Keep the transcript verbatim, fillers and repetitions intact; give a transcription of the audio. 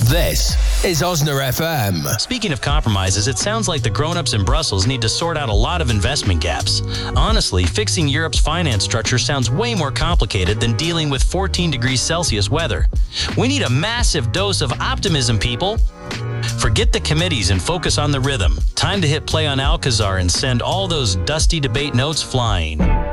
This is Osner F M. Speaking of compromises, it sounds like the grown-ups in Brussels need to sort out a lot of investment gaps. Honestly, fixing Europe's finance structure sounds way more complicated than dealing with fourteen degrees Celsius weather. We need a massive dose of optimism, people. Forget the committees and focus on the rhythm. Time to hit play on Alcazar and send all those dusty debate notes flying.